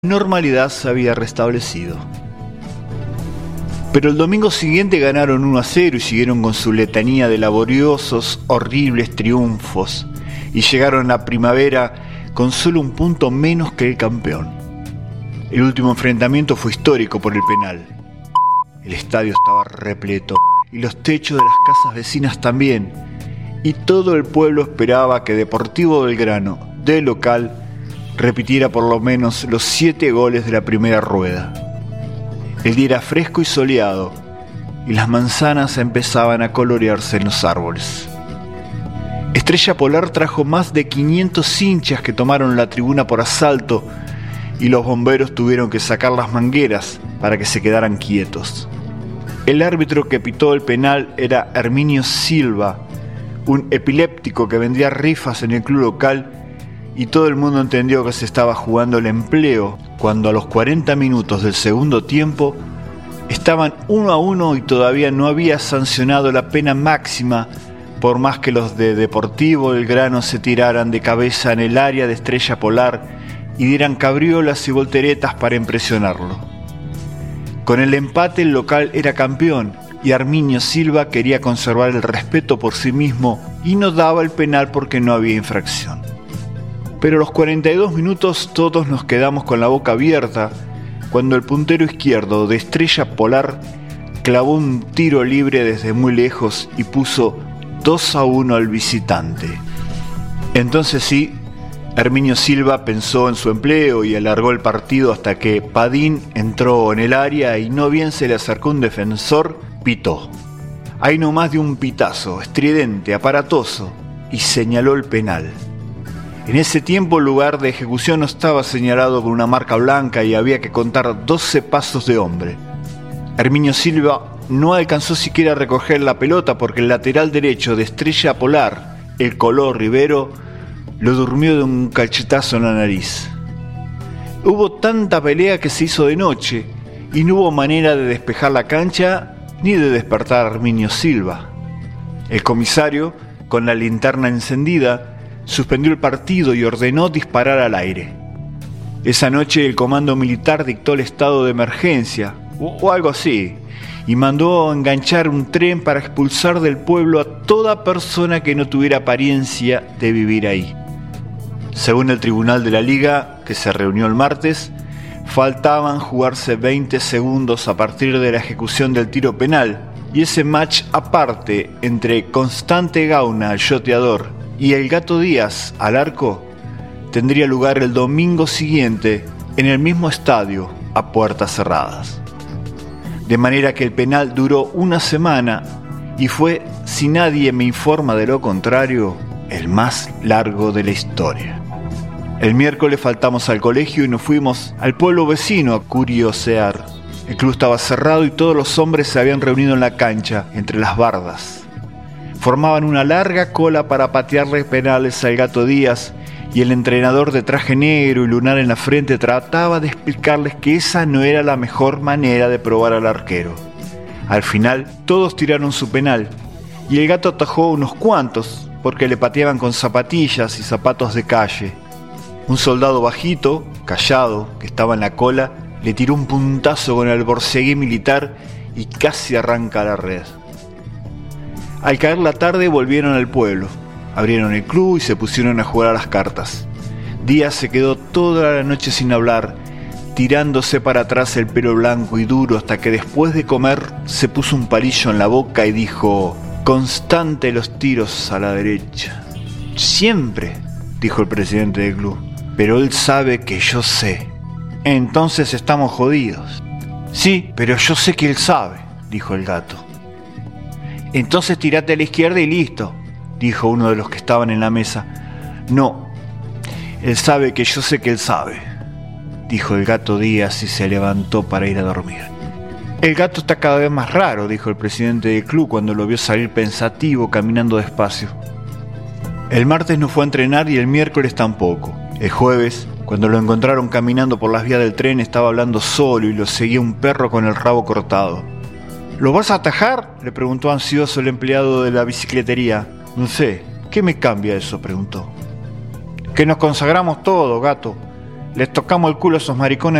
normalidad se había restablecido. Pero el domingo siguiente ganaron 1-0 y siguieron con su letanía de laboriosos, horribles triunfos, y llegaron a primavera con solo un punto menos que el campeón. El último enfrentamiento fue histórico por el penal. El estadio estaba repleto y los techos de las casas vecinas también, y todo el pueblo esperaba que Deportivo Belgrano, de local, repitiera por lo menos los 7 goles de la primera rueda. El día era fresco y soleado, y las manzanas empezaban a colorearse en los árboles. Estrella Polar trajo más de 500 hinchas que tomaron la tribuna por asalto, y los bomberos tuvieron que sacar las mangueras para que se quedaran quietos. El árbitro que pitó el penal era Herminio Silva, un epiléptico que vendía rifas en el club local, y todo el mundo entendió que se estaba jugando el empleo cuando a los 40 minutos del segundo tiempo estaban 1-1 y todavía no había sancionado la pena máxima, por más que los de Deportivo Belgrano se tiraran de cabeza en el área de Estrella Polar y dieran cabriolas y volteretas para impresionarlo. Con el empate el local era campeón y Herminio Silva quería conservar el respeto por sí mismo y no daba el penal porque no había infracción. Pero a los 42 minutos todos nos quedamos con la boca abierta cuando el puntero izquierdo de Estrella Polar clavó un tiro libre desde muy lejos y puso 2-1 al visitante. Entonces sí, Herminio Silva pensó en su empleo y alargó el partido hasta que Padín entró en el área y no bien se le acercó un defensor, pitó. Ahí no más de un pitazo, estridente, aparatoso, y señaló el penal. En ese tiempo el lugar de ejecución no estaba señalado con una marca blanca y había que contar 12 pasos de hombre. Herminio Silva no alcanzó siquiera a recoger la pelota porque el lateral derecho de Estrella Polar, el Color Rivero, lo durmió de un cachetazo en la nariz. Hubo tanta pelea que se hizo de noche y no hubo manera de despejar la cancha ni de despertar a Herminio Silva. El comisario, con la linterna encendida, suspendió el partido y ordenó disparar al aire. Esa noche el comando militar dictó el estado de emergencia, o algo así, y mandó enganchar un tren para expulsar del pueblo a toda persona que no tuviera apariencia de vivir ahí. Según el Tribunal de la Liga, que se reunió el martes, faltaban jugarse 20 segundos a partir de la ejecución del tiro penal, y ese match aparte entre Constante Gauna, el yoteador, y el Gato Díaz, al arco, tendría lugar el domingo siguiente en el mismo estadio, a puertas cerradas. De manera que el penal duró una semana y fue, si nadie me informa de lo contrario, el más largo de la historia. El miércoles faltamos al colegio y nos fuimos al pueblo vecino a curiosear. El club estaba cerrado y todos los hombres se habían reunido en la cancha, entre las bardas. Formaban una larga cola para patearle penales al Gato Díaz y el entrenador de traje negro y lunar en la frente trataba de explicarles que esa no era la mejor manera de probar al arquero. Al final, todos tiraron su penal y el Gato atajó unos cuantos porque le pateaban con zapatillas y zapatos de calle. Un soldado bajito, callado, que estaba en la cola, le tiró un puntazo con el borceguí militar y casi arranca la red. Al caer la tarde volvieron al pueblo, abrieron el club y se pusieron a jugar a las cartas. Díaz se quedó toda la noche sin hablar, tirándose para atrás el pelo blanco y duro hasta que después de comer se puso un palillo en la boca y dijo: «Constante los tiros a la derecha». «Siempre», dijo el presidente del club, «pero él sabe que yo sé». «Entonces estamos jodidos». «Sí, pero yo sé que él sabe», dijo el Gato. «Entonces tirate a la izquierda y listo», dijo uno de los que estaban en la mesa. «No, él sabe que yo sé que él sabe», dijo el Gato Díaz y se levantó para ir a dormir. «El Gato está cada vez más raro», dijo el presidente del club cuando lo vio salir pensativo caminando despacio. El martes no fue a entrenar y el miércoles tampoco. El jueves, cuando lo encontraron caminando por las vías del tren, estaba hablando solo y lo seguía un perro con el rabo cortado. «¿Lo vas a atajar?», le preguntó ansioso el empleado de la bicicletería. «No sé, ¿qué me cambia eso?», preguntó. «Que nos consagramos todos, Gato. Les tocamos el culo a esos maricones